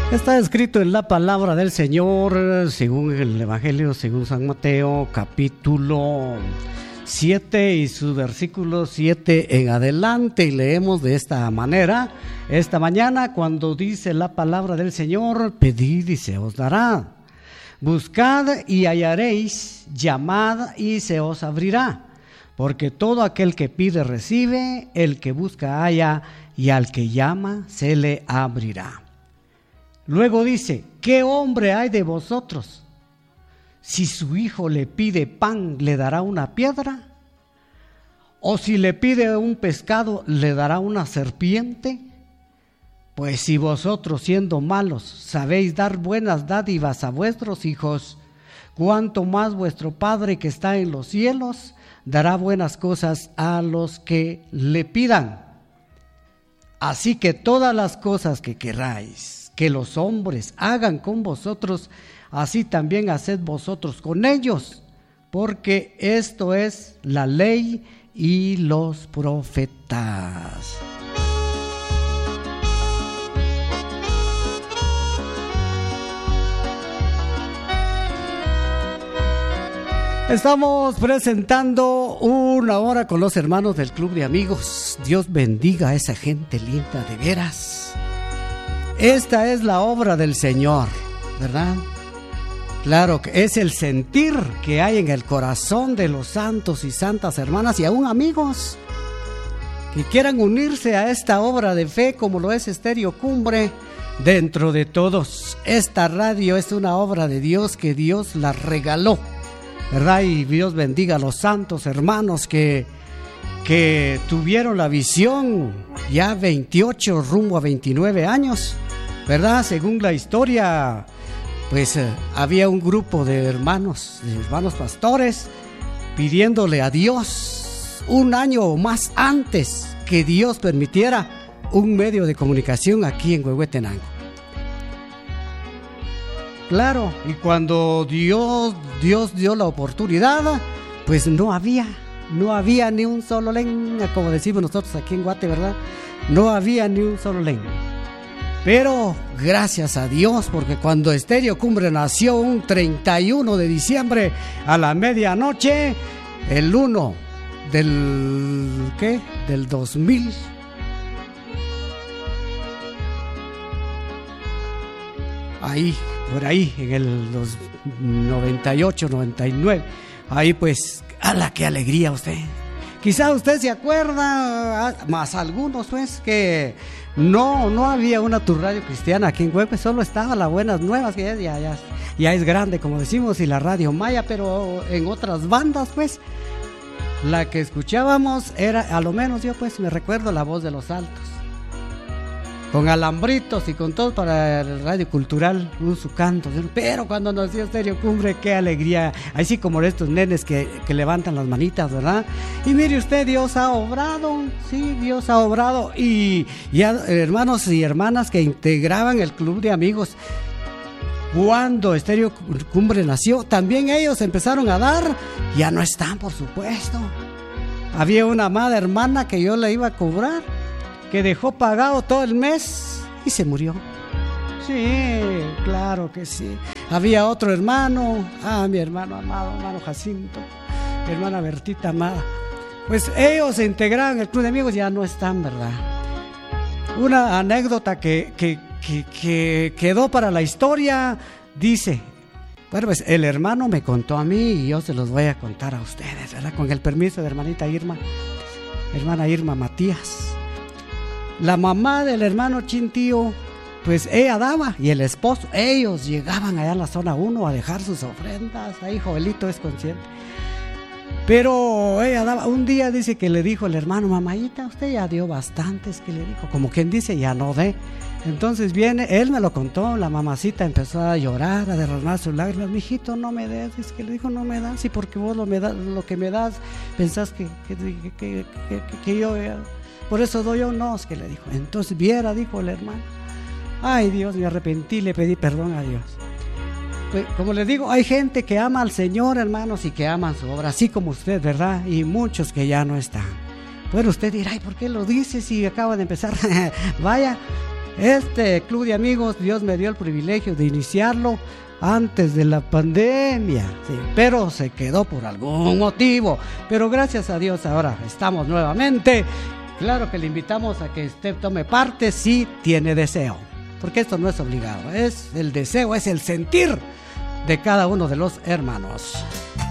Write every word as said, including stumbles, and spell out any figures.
Está escrito en la palabra del Señor, según el Evangelio, según San Mateo, capítulo siete y su versículo siete en adelante, y leemos de esta manera esta mañana cuando dice la palabra del Señor: pedid y se os dará, buscad y hallaréis, llamad y se os abrirá, porque todo aquel que pide recibe, el que busca halla, y al que llama se le abrirá. Luego dice: ¿qué hombre hay de vosotros? Si su hijo le pide pan, ¿le dará una piedra? ¿O si le pide un pescado, le dará una serpiente? Pues si vosotros, siendo malos, sabéis dar buenas dádivas a vuestros hijos, cuánto más vuestro Padre que está en los cielos dará buenas cosas a los que le pidan. Así que todas las cosas que queráis que los hombres hagan con vosotros, así también haced vosotros con ellos, porque esto es la ley y los profetas. Estamos presentando una hora con los hermanos del Club de Amigos. Dios bendiga a esa gente linda de veras. Esta es la obra del Señor, ¿verdad? Claro que es el sentir que hay en el corazón de los santos y santas hermanas y aún amigos que quieran unirse a esta obra de fe como lo es Estéreo Cumbre. Dentro de todos, esta radio es una obra de Dios que Dios la regaló, ¿verdad? Y Dios bendiga a los santos hermanos que, que tuvieron la visión ya veintiocho rumbo a veintinueve años, ¿verdad? Según la historia, pues eh, había un grupo de hermanos, de hermanos pastores, pidiéndole a Dios un año o más antes que Dios permitiera un medio de comunicación aquí en Huehuetenango. Claro, y cuando Dios, Dios dio la oportunidad, pues no había, no había ni un solo len, como decimos nosotros aquí en Guate, ¿verdad? No había ni un solo len. Pero gracias a Dios, porque cuando Estéreo Cumbre nació un treinta y uno de diciembre a la medianoche, el uno del, ¿qué? Del dos mil. Ahí, por ahí, en el noventa y ocho, noventa y nueve. Ahí pues, ¡ala, qué alegría usted! Quizá usted se acuerda, más algunos pues, que no, no había una turradio cristiana aquí en Huehue, solo estaba la Buenas Nuevas, que ya, ya, ya es grande, como decimos, y la Radio Maya, pero en otras bandas pues, la que escuchábamos era, a lo menos yo pues me recuerdo, La Voz de los Altos, con alambritos y con todo para el Radio Cultural, un su canto. Pero cuando nos dio Estéreo Cumbre, qué alegría, así como estos nenes que, que levantan las manitas, ¿verdad? Y mire usted, Dios ha obrado, sí, Dios ha obrado, y ya hermanos y hermanas que integraban el Club de Amigos, cuando Estéreo Cumbre nació, también ellos empezaron a dar, ya no están, por supuesto. Había una amada hermana que yo le iba a cobrar, que dejó pagado todo el mes y se murió. Sí, claro que sí. Había otro hermano, ah, mi hermano amado, hermano Jacinto, mi hermana Bertita amada. Pues ellos se integraron el Club de Amigos, ya no están, ¿verdad? Una anécdota que, que, que, que quedó para la historia, dice, bueno, pues el hermano me contó a mí y yo se los voy a contar a ustedes, ¿verdad? Con el permiso de hermanita Irma, hermana Irma Matías. La mamá del hermano Chintío, pues ella daba, y el esposo, ellos llegaban allá a la zona uno a dejar sus ofrendas. Ahí Joelito es consciente. Pero ella daba, un día dice que le dijo el hermano: mamayita, usted ya dio bastantes, que le dijo, como quien dice, ya no dé. Entonces viene, él me lo contó, la mamacita empezó a llorar, a derramar sus lágrimas. Mijito, no me des, es que le dijo, no me das, y porque vos lo, me das, lo que me das, pensás que, que, que, que, que, que yo... Por eso doy yo, no, es que le dijo. Entonces viera, dijo el hermano. Ay, Dios, me arrepentí, le pedí perdón a Dios. Pues, como les digo, hay gente que ama al Señor, hermanos, y que aman su obra, así como usted, ¿verdad? Y muchos que ya no están. Bueno, usted dirá, ¿y por qué lo dice si acaba de empezar? Vaya, Este club de amigos, Dios me dio el privilegio de iniciarlo antes de la pandemia, sí, pero se quedó por algún motivo. Pero gracias a Dios ahora estamos nuevamente. Claro que le invitamos a que usted tome parte si tiene deseo, porque esto no es obligado, es el deseo, es el sentir de cada uno de los hermanos.